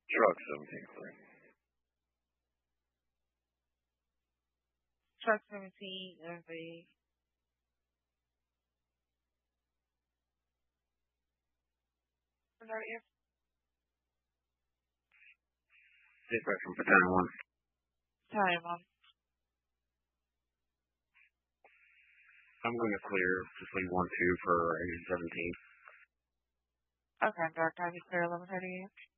Truck 17. Truck 17 of a Dispatch from Battalion 1. time on. I'm going to clear just leave 1-2 for Agent 17. Okay, direct time is clear 11:38.